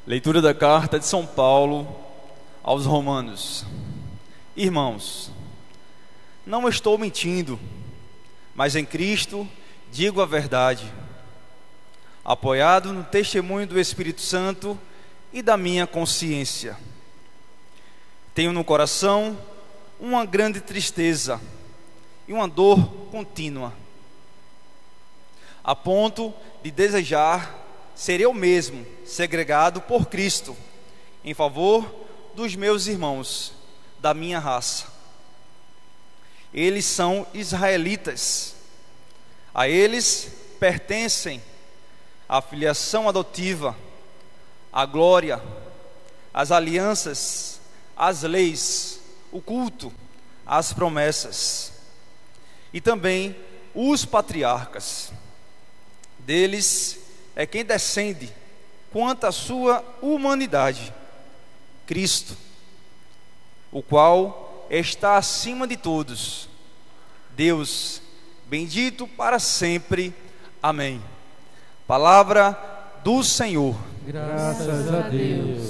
Leitura da carta de São Paulo aos Romanos. Irmãos, não estou mentindo, mas em Cristo digo a verdade, apoiado no testemunho do Espírito Santo e da minha consciência. Tenho no coração uma grande tristeza e uma dor contínua, a ponto de desejar ser eu mesmo segregado por Cristo em favor dos meus irmãos da minha raça. Eles são israelitas, a eles pertencem a filiação adotiva, a glória, as alianças, as leis, o culto, as promessas e também os patriarcas. Deles é quem descende, quanto à sua humanidade, Cristo, o qual está acima de todos. Deus, bendito para sempre. Amém. Palavra do Senhor. Graças a Deus.